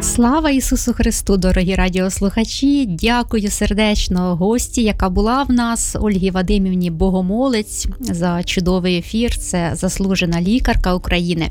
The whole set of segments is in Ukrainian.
Слава Ісусу Христу, дорогі радіослухачі! Дякую сердечно гості, яка була в нас, Ольгі Вадимівні Богомолець, за чудовий ефір. Це заслужена лікарка України.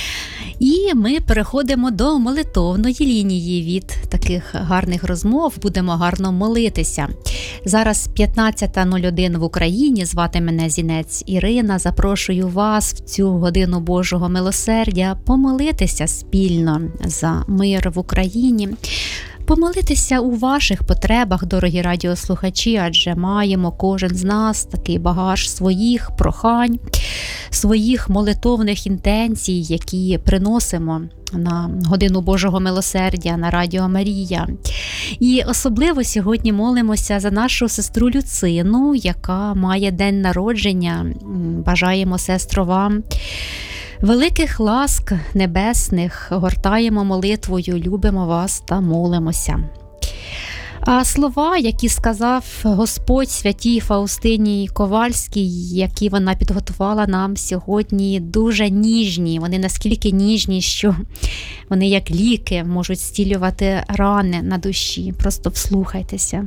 І ми переходимо до молитовної лінії. Від таких гарних розмов будемо гарно молитися. Зараз 15:01 в Україні. Звати мене Зінець Ірина. Запрошую вас в цю годину Божого милосердя помолитися спільно за мир в Україні. Помолитися у ваших потребах, дорогі радіослухачі, адже маємо кожен з нас такий багаж своїх прохань, своїх молитовних інтенцій, які приносимо на годину Божого милосердя на Радіо Марія. І особливо сьогодні молимося за нашу сестру Люцину, яка має день народження. Бажаємо, сестро, вам великих ласк небесних, гортаємо молитвою, любимо вас та молимося. А слова, які сказав Господь святій Фаустині Ковальській, які вона підготувала нам сьогодні, дуже ніжні. Вони наскільки ніжні, що вони як ліки можуть зцілювати рани на душі. Просто вслухайтеся.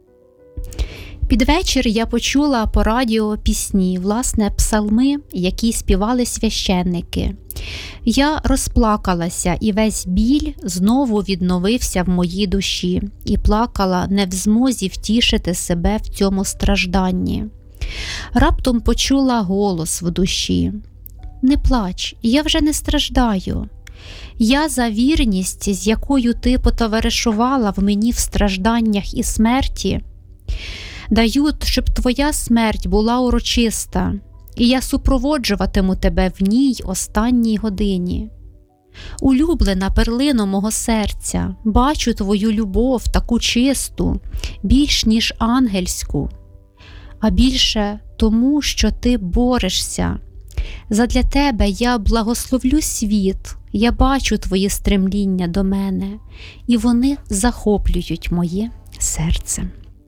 Під вечір я почула по радіо пісні, власне, псалми, які співали священники. Я розплакалася, і весь біль знову відновився в моїй душі, і плакала не в змозі втішити себе в цьому стражданні. Раптом почула голос в душі: «Не плач, я вже не страждаю. Я за вірність, з якою ти потоваришувала в мені в стражданнях і смерті, даю, щоб твоя смерть була урочиста, і я супроводжуватиму тебе в ній останній годині. Улюблена перлино мого серця, бачу твою любов таку чисту, більш ніж ангельську, а більше тому, що ти борешся. Задля тебе я благословлю світ, я бачу твої стремління до мене, і вони захоплюють моє серце».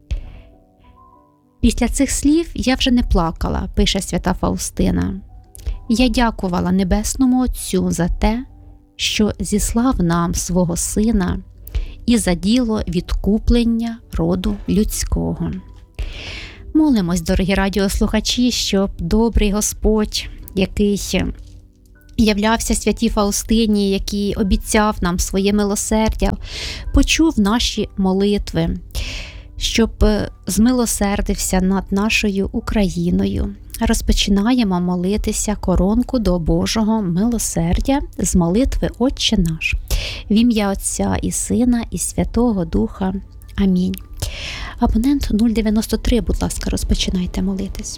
Після цих слів я вже не плакала, пише свята Фаустина. Я дякувала Небесному Отцю за те, що зіслав нам свого Сина і за діло відкуплення роду людського. Молимось, дорогі радіослухачі, щоб добрий Господь, який являвся святій Фаустині, який обіцяв нам своє милосердя, почув наші молитви, щоб змилосердився над нашою Україною. Розпочинаємо молитися коронку до Божого милосердя з молитви «Отче наш». В ім'я Отця і Сина і Святого Духа. Амінь. Абонент 093, будь ласка, розпочинайте молитись.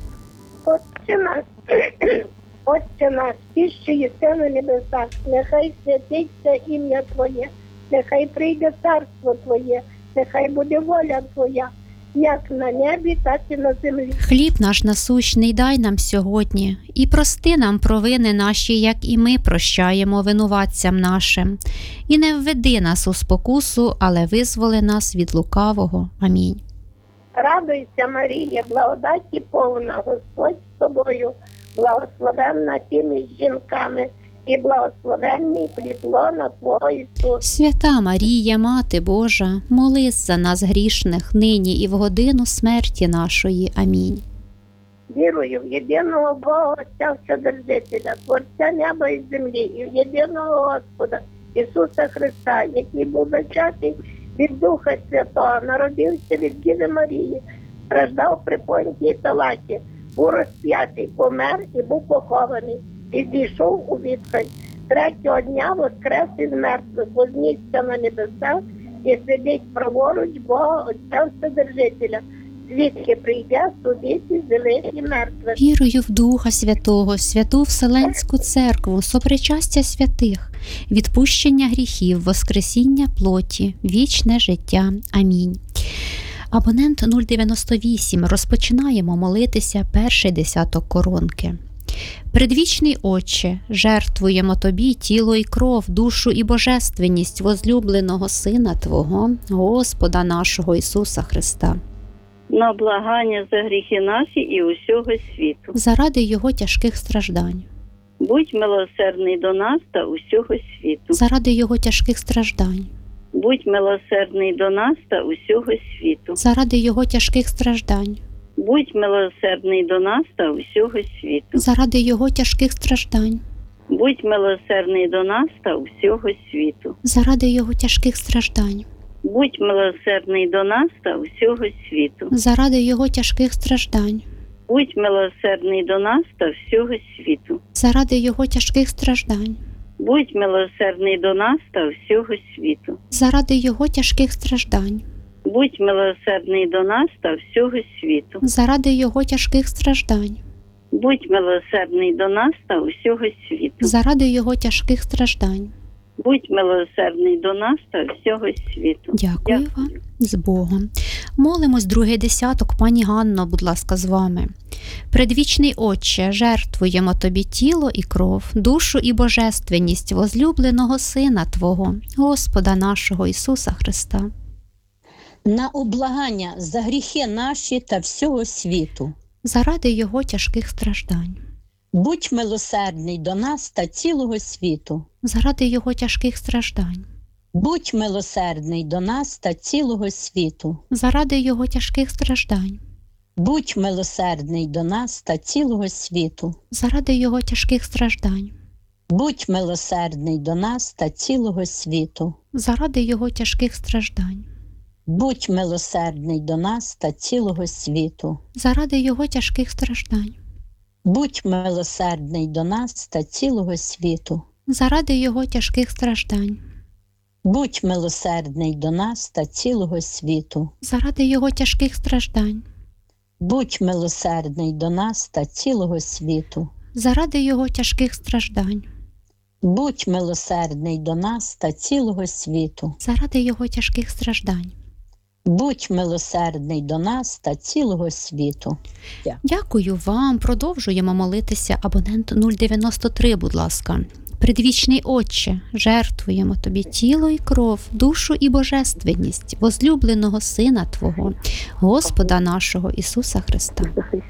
Отче наш, ти, що єси на небесах, нехай святиться ім'я Твоє, нехай прийде царство Твоє, нехай буде воля Твоя, як на небі, так і на землі. Хліб наш насущний дай нам сьогодні, і прости нам провини наші, як і ми прощаємо винуватцям нашим. І не введи нас у спокусу, але визволи нас від лукавого. Амінь. Радуйся, Марія, благодаті повна, Господь з тобою, благословенна ти між жінками, і благословенний плід лона Твого Ісус. Свята Марія, Мати Божа, молись за нас грішних, нині і в годину смерті нашої. Амінь. Вірую в єдиного Бога, Отця Вседержителя, Творця неба і землі, і в єдиного Господа, Ісуса Христа, який був зачатий від Духа Святого, народився від Діви Марії, страждав при Понтії Пилаті, був розп'ятий, помер і був похований, і зійшов у відхідь. Третього дня воскрес із мертвих, вознісся на небесах і сидить праворуч Бога Отця Вседержителя, звідки прийде судити живих і мертвих. Вірую в Духа Святого, святу Вселенську Церкву, сопричастя святих, відпущення гріхів, воскресіння плоті, вічне життя. Амінь. Абонент 098. Розпочинаємо молитися перший десяток коронки. Предвічний Отче, жертвуємо Тобі тіло і кров, душу і божественність возлюбленого Сина Твого, Господа нашого Ісуса Христа. На благання за гріхи наші і усього світу. Заради Його тяжких страждань. Будь милосердний до нас та усього світу. Заради Його тяжких страждань. Будь милосердний до нас та усього світу. заради Його тяжких страждань, Будь милосердний до нас та усього світу. заради Його тяжких страждань, Будь милосердний до нас та усього світу. заради Його тяжких страждань, Будь милосердний до нас та усього світу. заради Його тяжких страждань, Будь милосердний до нас та всього світу. заради Його тяжких страждань, Будь милосердний до нас та всього світу. заради Його тяжких страждань, Будь милосердний до нас та всього світу. заради Його тяжких страждань, Будь милосердний до нас та усього світу. заради Його тяжких страждань. Будь милосердний до нас та всього світу. Дякую вам. З Богом. Молимось другий десяток. Пані Ганно, будь ласка, з вами. Предвічний Отче, жертвуємо Тобі тіло і кров, душу і божественність возлюбленого Сина Твого, Господа нашого Ісуса Христа. На облагання за гріхи наші та всього світу. Заради Його тяжких страждань, Будь милосердний до нас та цілого світу. заради Його тяжких страждань, Будь милосердний до нас та цілого світу. заради Його тяжких страждань, Будь милосердний до нас та цілого світу. заради Його тяжких страждань, Будь милосердний до нас та цілого світу. заради Його тяжких страждань, Будь милосердний до нас та цілого світу. заради Його тяжких страждань, Будь милосердний до нас та цілого світу. заради Його тяжких страждань, Будь милосердний до нас та цілого світу. заради Його тяжких страждань, Будь милосердний до нас та цілого світу. заради Його тяжких страждань, Будь милосердний до нас та цілого світу. заради Його тяжких страждань. Будь милосердний до нас та цілого світу. Дякую вам. Продовжуємо молитися. Абонент 093, будь ласка. Предвічний Отче, жертвуємо Тобі тіло і кров, душу і божественність возлюбленого Сина Твого, Господа нашого Ісуса Христа.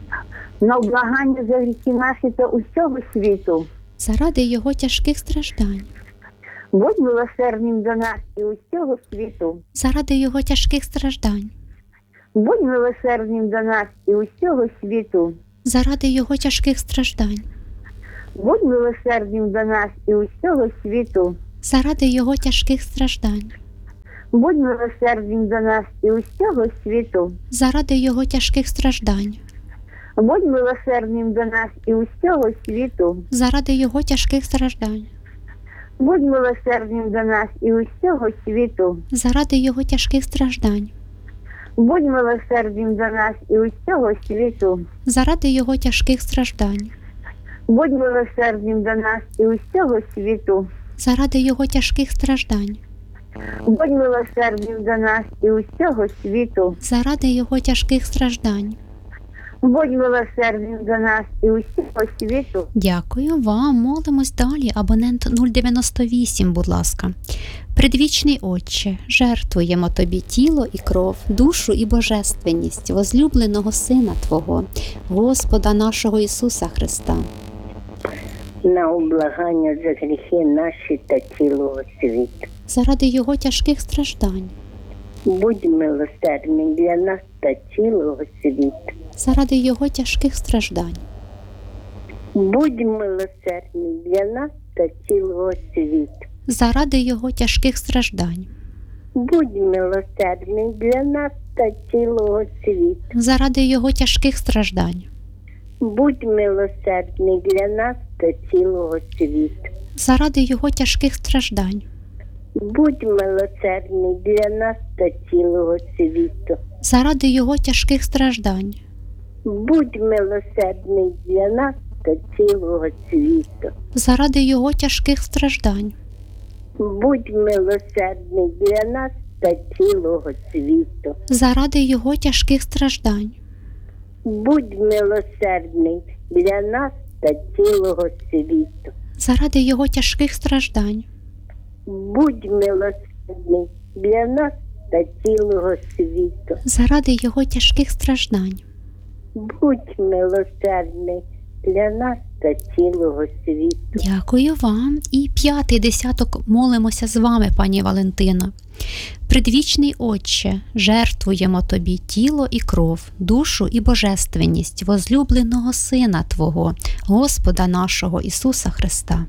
На облагання за гріхи наші та усього світу. Заради Його тяжких страждань, Будь милосердним до нас і усього світу. заради Його тяжких страждань, Будь милосердним до нас і усього світу. заради Його тяжких страждань, Будь милосердним до нас і усього світу. заради Його тяжких страждань, Будь милосердним до нас і усього світу. заради Його тяжких страждань, Будь милосердним до нас і усього світу. заради Його тяжких страждань, Будь милосердним до нас і усього світу. заради Його тяжких страждань, Будь милосердним до нас і усього світу. заради Його тяжких страждань, Будь милосердним до нас і усього світу. заради Його тяжких страждань, Будь милосердним до нас і усього світу. заради Його тяжких страждань. Будь милосердним до нас і усього світу. Дякую вам. Молимось далі. Абонент 098, будь ласка. Предвічний Отче, жертвуємо Тобі тіло і кров, душу і божественність возлюбленого Сина Твого, Господа нашого Ісуса Христа. На облагання за гріхи наші та цілого світу. Заради Його тяжких страждань, Будь милосердний для нас та цілого світу. заради Його тяжких страждань, Будь милосердний для нас та цілого світу. заради Його тяжких страждань, Будь милосердний для нас та цілого світу. заради Його тяжких страждань, Будь милосердний для нас та цілого світу. заради Його тяжких страждань, Будь милосердний для нас та цілого світу. заради Його тяжких страждань, Будь милосердний для нас та цілого світу. заради Його тяжких страждань, Будь милосердний для нас та цілого світу. заради Його тяжких страждань, Будь милосердний для нас та цілого світу. заради Його тяжких страждань, Будь милосердний для нас та цілого світу. заради Його тяжких страждань. Будь милосердний для нас та цілого світу. Дякую вам. І 5-й десяток молимося з вами, пані Валентино. Предвічний Отче, жертвуємо Тобі тіло і кров, душу і божественність возлюбленого Сина Твого, Господа нашого Ісуса Христа,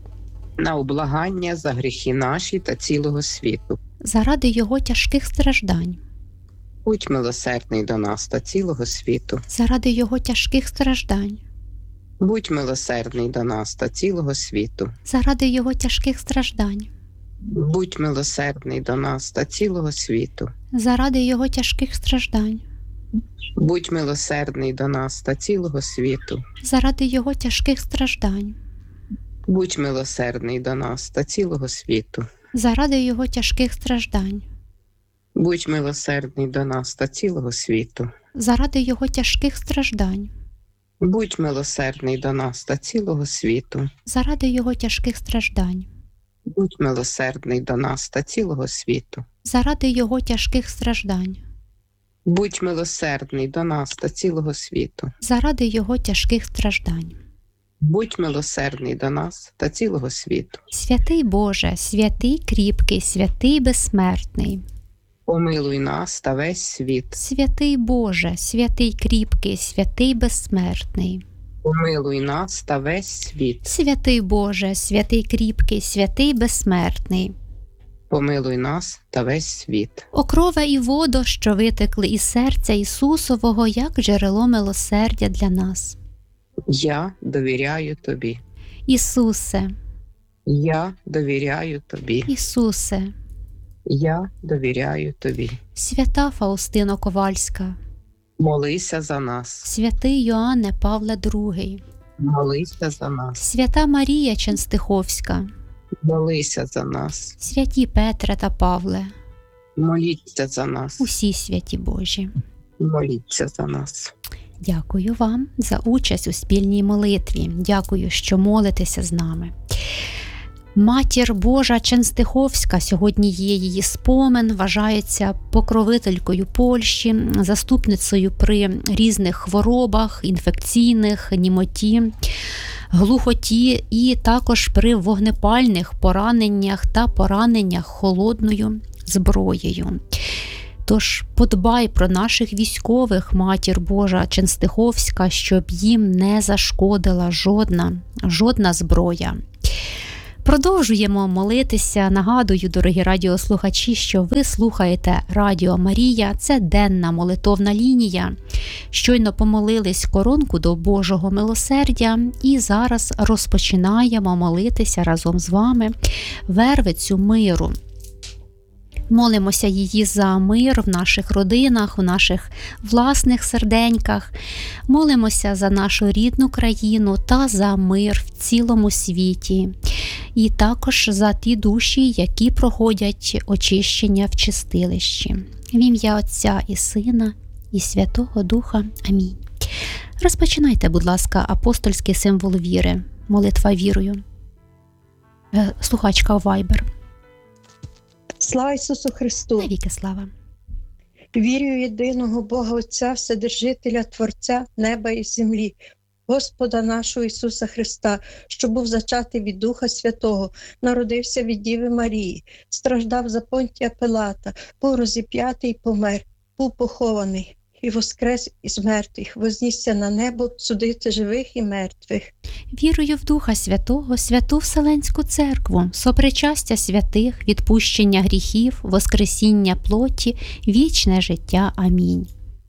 на облагання за гріхи наші та цілого світу. заради Його тяжких страждань, Будь милосердний до нас та цілого світу. заради Його тяжких страждань, Будь милосердний до нас та цілого світу. заради Його тяжких страждань, Будь милосердний до нас та цілого світу. заради Його тяжких страждань, Будь милосердний до нас та цілого світу. заради Його тяжких страждань, Будь милосердний до нас та цілого світу. заради Його тяжких страждань, Будь милосердний до нас та цілого світу. заради Його тяжких страждань, Будь милосердний до нас та цілого світу. заради Його тяжких страждань, Будь милосердний до нас та цілого світу. заради Його тяжких страждань, Будь милосердний до нас та цілого світу. заради Його тяжких страждань. Будь милосердний до нас та цілого світу. Святий Боже, святий кріпкий, святий безсмертний. Помилуй нас та весь світ. Святий Боже, святий кріпкий, святий безсмертний. Помилуй нас та весь світ. Святий Боже, святий кріпкий, святий безсмертний. Помилуй нас та весь світ. О крове і водо, що витекли із серця Ісусового, як джерело милосердя для нас. Я довіряю Тобі. Ісусе, Я довіряю Тобі. Ісусе, Я довіряю Тобі. свята Фаустино Ковальська, Молися за нас. святий Йоанне Павле II, Молися за нас. свята Марія Ченстиховська, Молися за нас. святі Петре та Павле, Моліться за нас. усі святі Божі. Моліться за нас. Дякую вам за участь у спільній молитві. Дякую, що молитеся з нами. Матір Божа Ченстиховська, сьогодні є її спомин, вважається покровителькою Польщі, заступницею при різних хворобах, інфекційних, німоті, глухоті і також при вогнепальних пораненнях та пораненнях холодною зброєю. Тож подбай про наших військових, Матір Божа Ченстиховська, щоб їм не зашкодила жодна зброя. Продовжуємо молитися. Нагадую, дорогі радіослухачі, що ви слухаєте Радіо Марія. Це денна молитовна лінія. Щойно помолились коронку до Божого милосердя і зараз розпочинаємо молитися разом з вами вервицю миру. Молимося її за мир в наших родинах, в наших власних серденьках. Молимося за нашу рідну країну та за мир в цілому світі. І також за ті душі, які проходять очищення в чистилищі. В ім'я Отця і Сина, і Святого Духа. Амінь. Розпочинайте, будь ласка, апостольський символ віри. Молитва вірою. Слухачка Вайбер. Слава Ісусу Христу! Навіки слава. Вірю в єдиного Бога Отця, Вседержителя, Творця неба і землі, Господа нашого Ісуса Христа, що був зачатий від Духа Святого, народився від Діви Марії, страждав за Понтія Пилата, був розіп'ятий і помер, був похований і воскрес із мертвих, вознісся на небо судити живих і мертвих. Вірую в Духа Святого, Святу Вселенську Церкву, сопричастя святих, відпущення гріхів, воскресіння плоті, вічне життя. Амінь.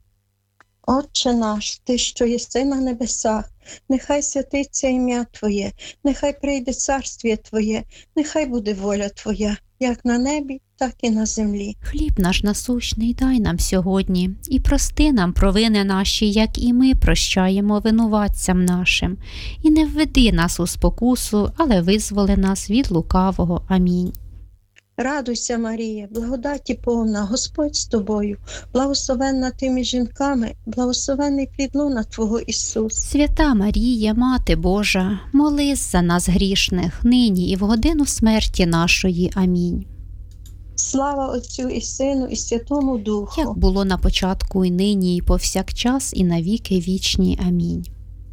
Отче наш, Ти, що єси на небесах, нехай святиться ім'я Твоє, нехай прийде царствіє Твоє, нехай буде воля Твоя, як на небі, так і на землі. Хліб наш насущний дай нам сьогодні, і прости нам провини наші, як і ми прощаємо винуватцям нашим. І не введи нас у спокусу, але визволи нас від лукавого. Амінь. Радуйся, Марія, благодаті повна, Господь з тобою, благословенна ти між жінками, благословенний плід лона Твого Ісус. Свята Марія, Мати Божа, молись за нас грішних, нині і в годину смерті нашої. Амінь. Слава Отцю і Сину, і Святому Духу. Як було на початку, і нині, і повсякчас, і навіки вічні. Амінь.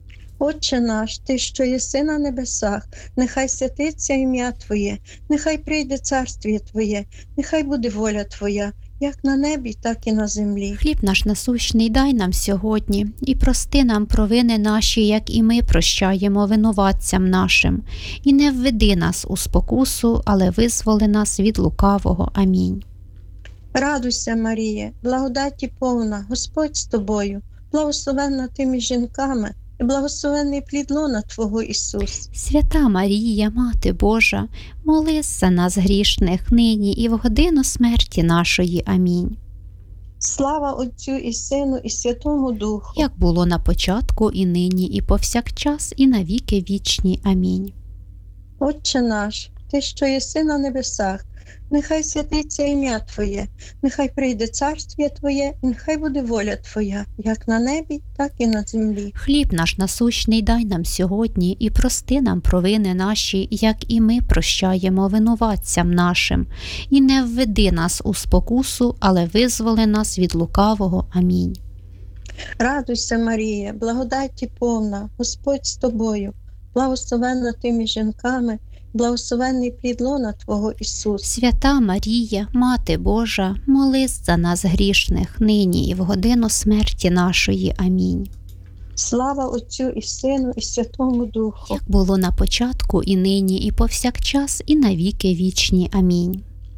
Отче наш, Ти, що єси на небесах, нехай святиться ім'я Твоє, нехай прийде царствіє Твоє, нехай буде воля Твоя, як на небі, так і на землі. Хліб наш насущний дай нам сьогодні, і прости нам провини наші, як і ми прощаємо винуватцям нашим. І не введи нас у спокусу, але визволи нас від лукавого. Амінь. Радуйся, Маріє, благодаті повна, Господь з тобою, благословенна ти між жінками, і благословенний плід лона Твого, Ісус. Свята Марія, Мати Божа, молись за нас грішних нині і в годину смерті нашої. Амінь. Слава Отцю і Сину, і Святому Духу. Як було на початку, і нині, і повсякчас, і на віки вічні. Амінь. Отче наш, Ти, що єси на небесах, нехай святиться ім'я Твоє, нехай прийде царствіє Твоє, і нехай буде воля Твоя, як на небі, так і на землі. Хліб наш насущний дай нам сьогодні, і прости нам провини наші, як і ми прощаємо винуватцям нашим. І не введи нас у спокусу, але визволи нас від лукавого. Амінь. Радуйся, Марія, благодаті повна, Господь з тобою, благословенна ти між жінками, благословенний плід лона Твого, Ісус. Свята Марія, Мати Божа, молись за нас грішних нині і в годину смерті нашої. Амінь. Слава Отцю і Сину, і Святому Духу. Як було на початку, і нині, і повсякчас, і на віки вічні. Амінь.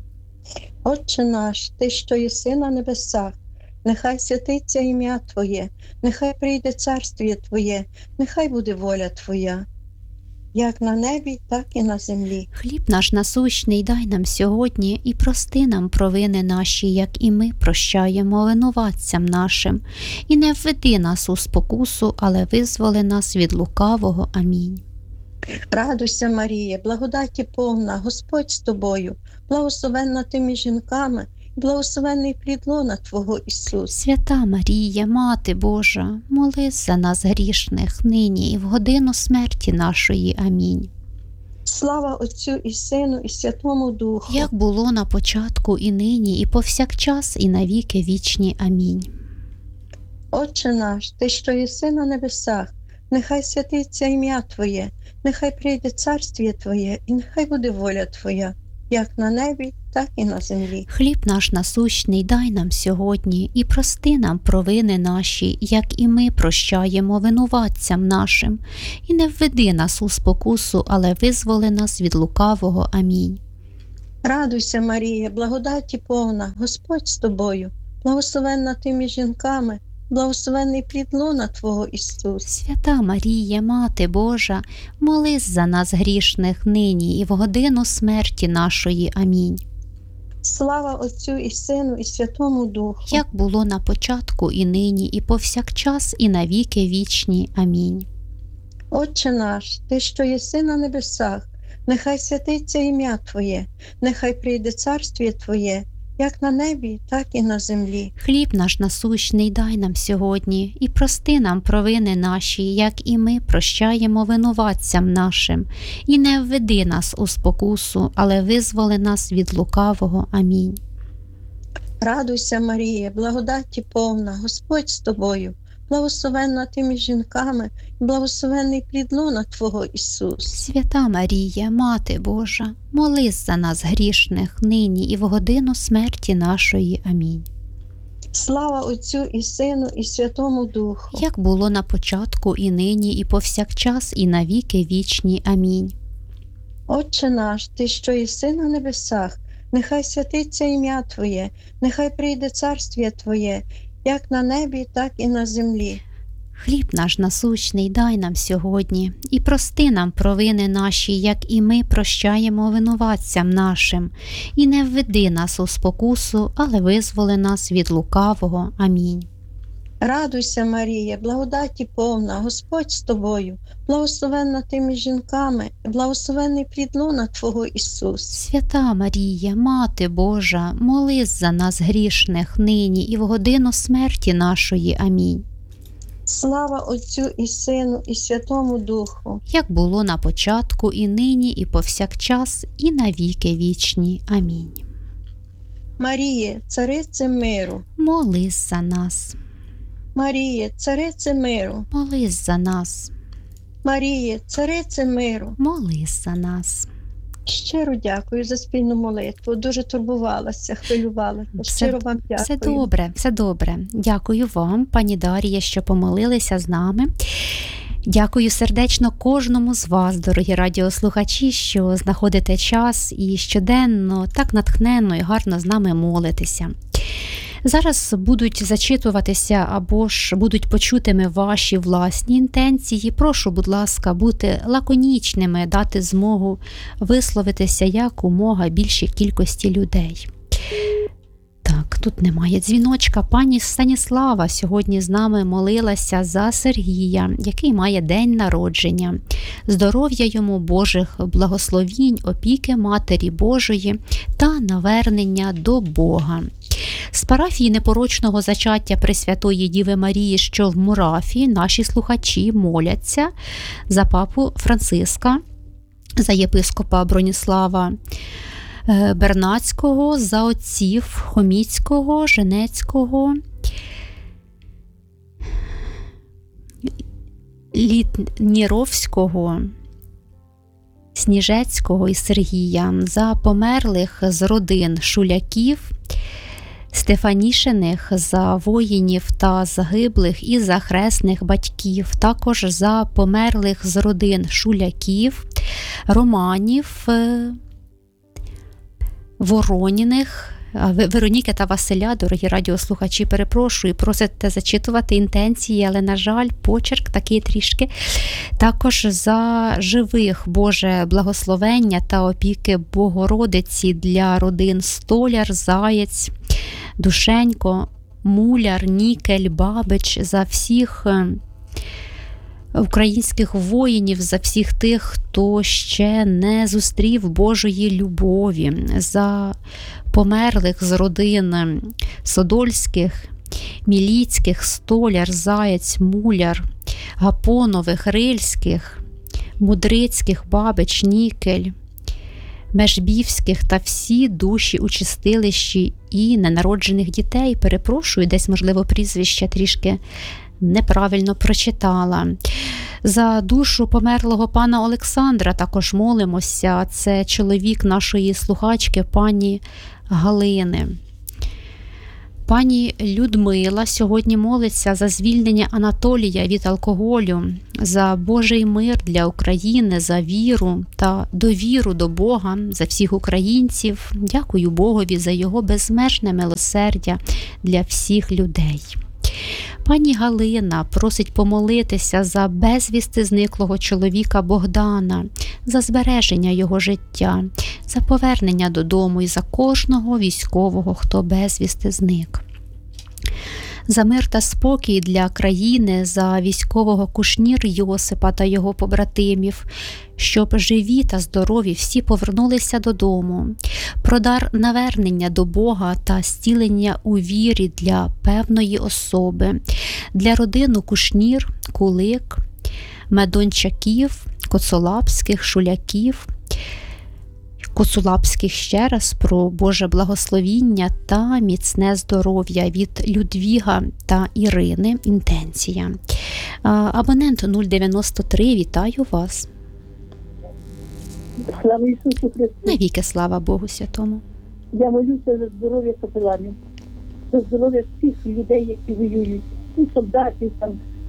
Отче наш, Ти, що єси на небесах, нехай святиться ім'я Твоє, нехай прийде царствіє Твоє, нехай буде воля Твоя, як на небі, так і на землі. Хліб наш насущний дай нам сьогодні, і прости нам провини наші, як і ми прощаємо винуватцям нашим. І не введи нас у спокусу, але визволи нас від лукавого. Амінь. Радуйся, Марія, благодаті повна, Господь з тобою, благословенна ти між жінками, і благословенний плід лона Твого, Ісус. Свята Марія, Мати Божа, молись за нас грішних нині і в годину смерті нашої. Амінь. Слава Отцю і Сину, і Святому Духу. Як було на початку, і нині, і повсякчас, і на віки вічні. Амінь. Отче наш, Ти, що єси на небесах, нехай святиться ім'я Твоє, нехай прийде царствіє Твоє, і нехай буде воля Твоя, як на небі, так і на землі. Хліб наш насущний дай нам сьогодні, і прости нам провини наші, як і ми прощаємо винуватцям нашим. І не введи нас у спокусу, але визволи нас від лукавого. Амінь. Радуйся, Марія, благодаті повна, Господь з тобою, благословенна ти між жінками, благословенний плід лона Твого, Ісус. Свята Марія, Мати Божа, молись за нас грішних нині і в годину смерті нашої. Амінь. Слава Отцю і Сину, і Святому Духу. Як було на початку, і нині, і повсякчас, і на віки вічні. Амінь. Отче наш, Ти, що єси на небесах, нехай святиться ім'я Твоє, нехай прийде царствіє Твоє, як на небі, так і на землі. Хліб наш насущний дай нам сьогодні, і прости нам провини наші, як і ми прощаємо винуватцям нашим. І не введи нас у спокусу, але визволи нас від лукавого. Амінь. Радуйся, Марія, благодаті повна, Господь з тобою, благословенна ти між жінками, і благословенний плід лона Твого, Ісус. Свята Марія, Мати Божа, молись за нас грішних нині і в годину смерті нашої. Амінь. Слава Отцю і Сину, і Святому Духу. Як було на початку, і нині, і повсякчас, і на віки вічні. Амінь. Отче наш, Ти, що єси на небесах, нехай святиться ім'я Твоє, нехай прийде царствіє Твоє, як на небі, так і на землі. Хліб наш насущний дай нам сьогодні, і прости нам провини наші, як і ми прощаємо винуватцям нашим. І не введи нас у спокусу, але визволи нас від лукавого. Амінь. Радуйся, Марія, благодаті повна, Господь з тобою, благословенна ти між жінками, і благословенний плід лона Твого, Ісус. Свята Марія, Мати Божа, молись за нас грішних нині і в годину смерті нашої. Амінь. Слава Отцю і Сину, і Святому Духу. Як було на початку, і нині, і повсякчас, і на віки вічні. Амінь. Маріє, царице миру, Молись за нас. Маріє, царице миру, Молись за нас. Марії, царице миру, Молись за нас. щиро дякую за спільну молитву. Дуже турбувалася, хвилювалася. Щиро вам дякую. Все добре. Дякую вам, пані Дар'я, що помолилися з нами. Дякую сердечно кожному з вас, дорогі радіослухачі, що знаходите час і щоденно так натхненно і гарно з нами молитеся. Зараз будуть зачитуватися або ж будуть почутими ваші власні інтенції. Прошу, будь ласка, бути лаконічними, дати змогу висловитися якомога більшій кількості людей. Так, тут немає дзвіночка. Пані Станіслава сьогодні з нами молилася за Сергія, який має день народження. Здоров'я йому, Божих благословінь, опіки Матері Божої та навернення до Бога. З парафії непорочного зачаття Пресвятої Діви Марії, що в Мурафі, наші слухачі моляться за папу Франциска, за єпископа Броніслава Бернацького, за отців Хоміцького, Женецького, Літніровського, Сніжецького і Сергія, за померлих з родин Шуляків, Стефанішиних, за воїнів та загиблих і за хресних батьків, також за померлих з родин Шуляків, Романів, Вороніних, Вероніки та Василя, дорогі радіослухачі, перепрошую, просите зачитувати інтенції, але, на жаль, почерк такий трішки. Також за живих Боже благословення та опіки Богородиці для родин Столяр, Заєць, Душенько, Муляр, Нікель, Бабич, за всіх українських воїнів, за всіх тих, хто ще не зустрів Божої любові, за померлих з родин Содольських, Міліцьких, Столяр, Заєць, Муляр, Гапонових, Рильських, Мудрицьких, Бабич, Нікель, Межбівських та всі душі у чистилищі і ненароджених дітей. Перепрошую, десь, можливо, прізвище трішки неправильно прочитала. За душу померлого пана Олександра також молимося. Це чоловік нашої слухачки, пані Галини. Пані Людмила сьогодні молиться за звільнення Анатолія від алкоголю, за Божий мир для України, за віру та довіру до Бога, за всіх українців. Дякую Богові за його безмежне милосердя для всіх людей. Пані Галина просить помолитися за безвісти зниклого чоловіка Богдана, за збереження його життя, за повернення додому і за кожного військового, хто безвісти зник. За мир та спокій для країни, за військового Кушнір Йосипа та його побратимів, щоб живі та здорові всі повернулися додому. Про дар навернення до Бога та зцілення у вірі для певної особи, для родини Кушнір, Кулик, Медончаків, Коцолапських, Шуляків, Коцулапських ще раз, про Боже благословіння та міцне здоров'я від Людвіга та Ірини. Інтенція. Абонент 093, вітаю вас. Слава Ісусу Христу! Навіки слава Богу Святому. Я молюся за здоров'я капеланів, за здоров'я всіх людей, які воюють, і солдатів, там,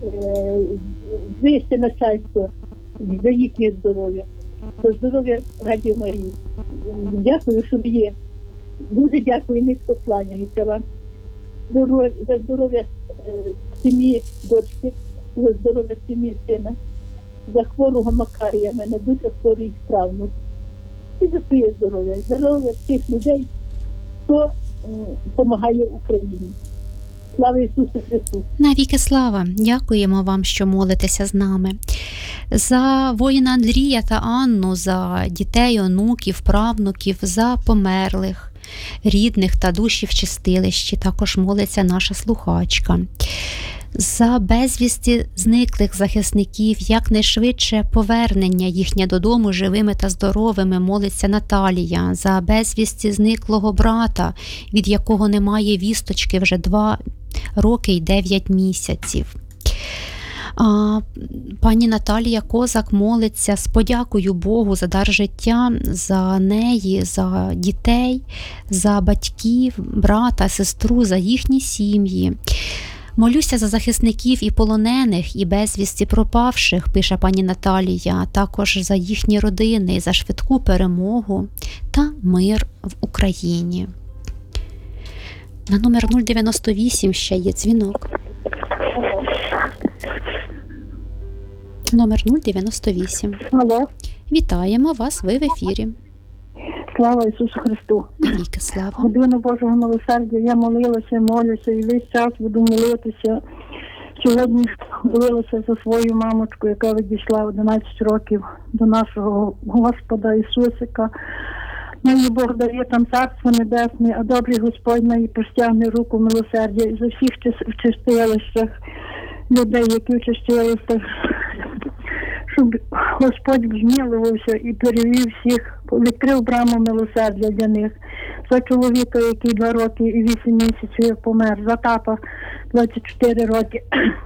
вище начальство, за їхнє здоров'я, за здоров'я Радіо Марії. Дякую, що ви є. Дуже дякую, низько кланяюся вам. За здоров'я сім'ї дочки, за здоров'я сім'ї сина, за хворого Макарія, в мене дуже хворий правнук. І за своє здоров'я, здоров'я всіх людей, хто допомагає Україні. Слава Ісусу Христу! Навіки слава! Дякуємо вам, що молитеся з нами. За воїна Андрія та Анну, за дітей, онуків, правнуків, за померлих, рідних та душі в чистилищі, також молиться наша слухачка. За безвісті зниклих захисників, якнайшвидше повернення їхнє додому живими та здоровими, молиться Наталія. За безвісті зниклого брата, від якого немає вісточки вже 2 роки і 9 місяців. А пані Наталія Козак молиться з подякою Богу за дар життя, за неї, за дітей, за батьків, брата, сестру, за їхні сім'ї. Молюся за захисників і полонених, і безвісті пропавших, пише пані Наталія, також за їхні родини, за швидку перемогу та мир в Україні. На номер 098 ще є дзвінок. Номер 098. Алло, Вітаємо вас, ви в ефірі. слава Ісусу Христу. Навіки слава. Годину Божого милосердя я молилася, молюся і весь час буду молитися. Сьогодні молилася за свою мамочку, яка відійшла 11 років до нашого Господа Ісусика. Нині Бог дає там царство небесне, а добрий Господь на її простягне руку милосердя і за всіх в чистилищах людей, які в чистилищах, щоб Господь змилувався і перевів всіх, відкрив браму милосердя для них. За чоловіка, який 2 роки і 8 місяців помер, за тата 24 роки.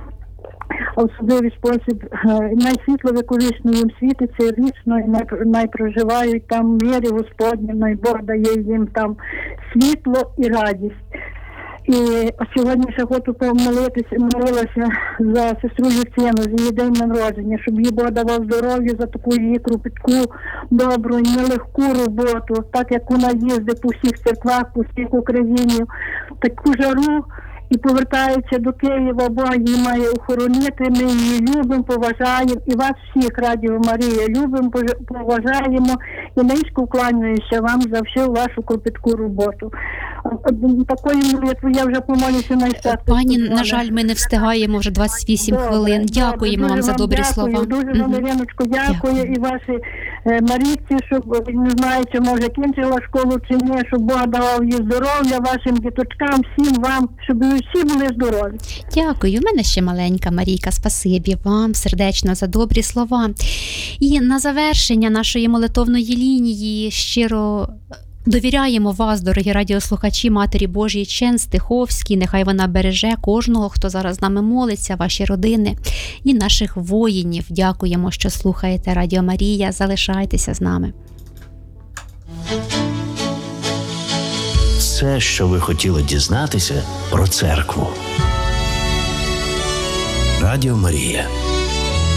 А в особливий спосіб найсвітло віковічно їм світиться, вічно і найпроживають там в мирі Господнім, най Бог дає їм там світло і радість. І сьогодні ще хочу молилася за сестру Юстину, за її день народження, щоб їй Бог давав здоров'я за таку її кропітку, добру, нелегку роботу, так як вона їздить по всіх церквах, по всіх Україні, таку жару, і повертається до Києва, Бог її має охоронити, ми її любимо, поважаємо, і вас всіх, Радіо Марія, любимо, поважаємо, і низько вклоняюся вам за всю вашу кропітку роботу. Такої молитви я вже помолюся на щастя. Пані, на жаль, ми не встигаємо вже 28 хвилин. Дякуємо вам за добрі слова. Дуже вам, Іриночко, дякую. І вашій Марійці, щоб, не знаю, чи може кінчила школу чи ні, щоб Бог давав їй здоров'я, вашим діточкам, всім вам, щоб ви всі були здорові. Дякую. У мене ще маленька Марійка. Спасибі вам сердечно за добрі слова. І на завершення нашої молитовної лінії щиро довіряємо вас, дорогі радіослухачі, Матері Божій Чен Стиховській. Нехай вона береже кожного, хто зараз з нами молиться, ваші родини і наших воїнів. Дякуємо, що слухаєте Радіо Марія. Залишайтеся з нами. Все, що ви хотіли дізнатися про церкву. Радіо Марія.